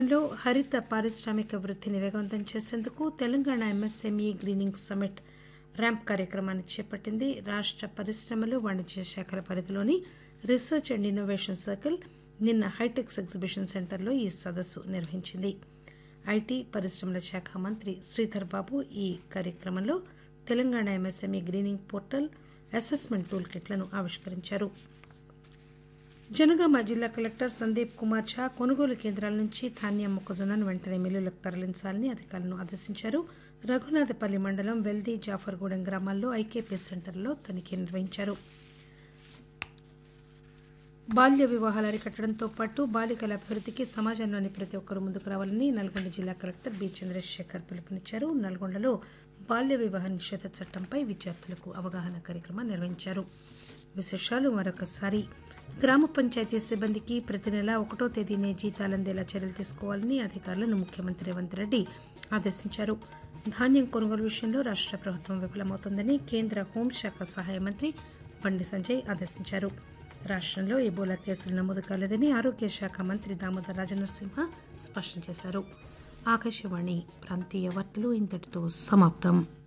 లో హరిత పారిశ్రామిక వృద్ధిని వేగవంతం చేసేందుకు Telangana MSME greening summit ramp కార్యక్రమాన్ని చేపట్టింది. రాష్ట పరిశ్రమలు వాణిజ్య శాఖల పరిధిలోని రీసెర్చ్ అండ్ ఇన్నోవేషన్ సర్కిల్ నిన్న హైటెక్స్ ఎగ్జిబిషన్ సెంటర్లో ఈ సదస్సు నిర్వహించింది. ఐటీ పరిశ్రమల శాఖ మంత్రి శ్రీధర్ బాబు ఈ కార్యక్రమంలో Telangana MSME greening portal, assessment tool కిట్లను ఆవిష్కరించారు. జనగామ జిల్లా కలెక్టర్ సందీప్ కుమార్ ఝా కొనుగోలు కేంద్రాల నుంచి ధాన్యం, మొక్కజొన్నను వెంటనే మిల్లులకు తరలించాలని అధికారులను ఆదేశించారు. రఘునాథపల్లి మండలం వెల్ది, జాఫర్గూడెం గ్రామాల్లో ఐకేపీ సెంటర్లో తనిఖీ నిర్వహించారు. బాల్య వివాహాలు అరికట్టడంతో పాటు బాలికల అభివృద్ధికి సమాజంలోని ప్రతి ఒక్కరూ ముందుకు రావాలని నల్గొండ జిల్లా కలెక్టర్ బి చంద్రశేఖర్ పిలుపునిచ్చారు. నల్గొండలో బాల్య వివాహ నిషేధ చట్టంపై విద్యార్థులకు అవగాహన కార్యక్రమం నిర్వహించారు. విశేషాలు మరొకసారి. గ్రామ పంచాయతీ సిబ్బందికి ప్రతి నెల 1వ తేదీనే జీతాలందేలా చర్యలు తీసుకోవాలని అధికారులను ముఖ్యమంత్రి రేవంత్ రెడ్డి ఆదేశించారు. ధాన్యం కొనుగోలు విషయంలో రాష్ట ప్రభుత్వం విఫలమవుతోందని కేంద్ర హోంశాఖ సహాయ మంత్రి బండి సంజయ్ ఆదేశించారు. రాష్టంలో ఎబోలా కేసులు నమోదు కాలేదని ఆరోగ్య శాఖ మంత్రి దామోదర్ రాజనరసింహ స్పష్టం చేశారు. ఆకాశవాణి ప్రాంతీయ వార్తలు ఇంతటితో సమాప్తం.